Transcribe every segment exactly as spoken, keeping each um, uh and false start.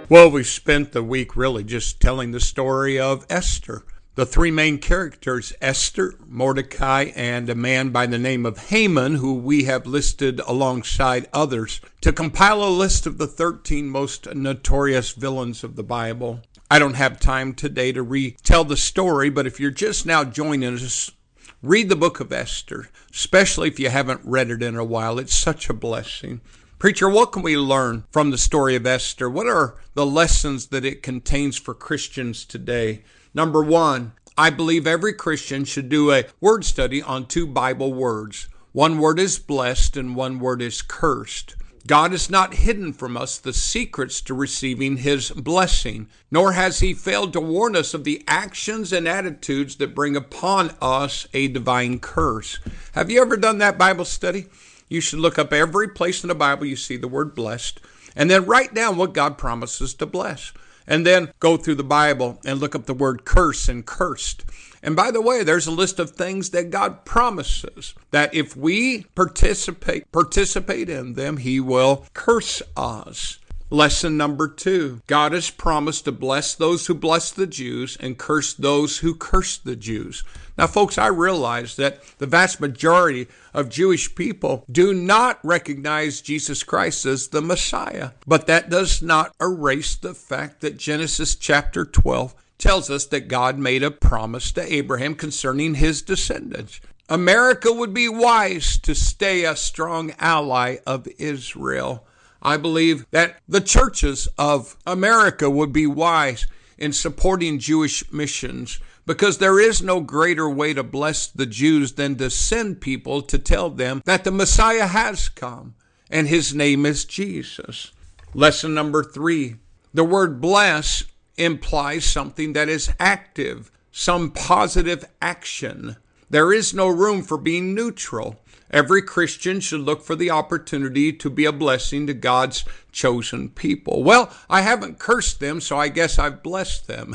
Well, we spent the week really just telling the story of Esther. The three main characters, Esther, Mordecai, and a man by the name of Haman, who we have listed alongside others, to compile a list of the thirteen most notorious villains of the Bible. I don't have time today to retell the story, but if you're just now joining us, read the book of Esther, especially if you haven't read it in a while. It's such a blessing. Preacher, what can we learn from the story of Esther? What are the lessons that it contains for Christians today? Number one, I believe every Christian should do a word study on two Bible words. One word is blessed and one word is cursed. God has not hidden from us the secrets to receiving His blessing, nor has He failed to warn us of the actions and attitudes that bring upon us a divine curse. Have you ever done that Bible study? You should look up every place in the Bible you see the word blessed, and then write down what God promises to bless. And then go through the Bible and look up the word curse and cursed. And by the way, there's a list of things that God promises that if we participate participate in them, He will curse us. Lesson number two, God has promised to bless those who bless the Jews and curse those who curse the Jews. Now, folks, I realize that the vast majority of Jewish people do not recognize Jesus Christ as the Messiah, but that does not erase the fact that Genesis chapter twelve tells us that God made a promise to Abraham concerning his descendants. America would be wise to stay a strong ally of Israel. I believe that the churches of America would be wise in supporting Jewish missions, because there is no greater way to bless the Jews than to send people to tell them that the Messiah has come, and His name is Jesus. Lesson number three, the word bless implies something that is active, some positive action. There is no room for being neutral. Every Christian should look for the opportunity to be a blessing to God's chosen people. Well, I haven't cursed them, so I guess I've blessed them.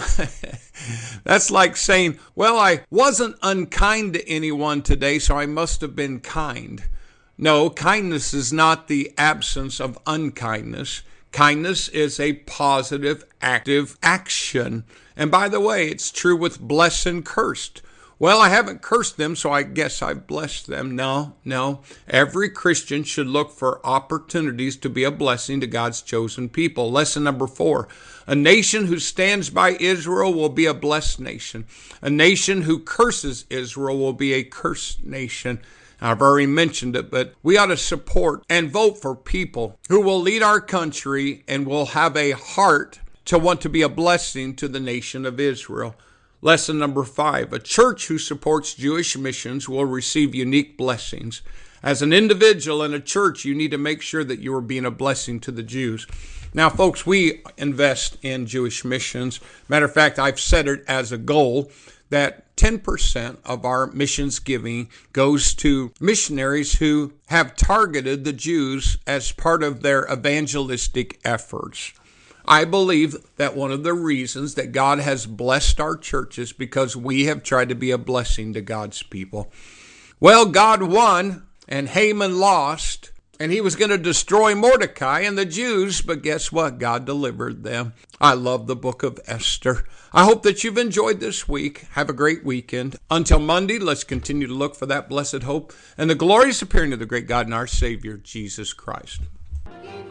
That's like saying, well, I wasn't unkind to anyone today, so I must have been kind. No, kindness is not the absence of unkindness. Kindness is a positive, active action. And by the way, it's true with blessed and cursed. Well, I haven't cursed them, so I guess I've blessed them. No, no. Every Christian should look for opportunities to be a blessing to God's chosen people. Lesson number four. A nation who stands by Israel will be a blessed nation. A nation who curses Israel will be a cursed nation. I've already mentioned it, but we ought to support and vote for people who will lead our country and will have a heart to want to be a blessing to the nation of Israel. Lesson number five, a church who supports Jewish missions will receive unique blessings. As an individual in a church, you need to make sure that you are being a blessing to the Jews. Now, folks, we invest in Jewish missions. Matter of fact, I've set it as a goal that ten percent of our missions giving goes to missionaries who have targeted the Jews as part of their evangelistic efforts. I believe that one of the reasons that God has blessed our church is because we have tried to be a blessing to God's people. Well, God won and Haman lost, and he was going to destroy Mordecai and the Jews, but guess what? God delivered them. I love the book of Esther. I hope that you've enjoyed this week. Have a great weekend. Until Monday, let's continue to look for that blessed hope and the glorious appearing of the great God and our Savior, Jesus Christ.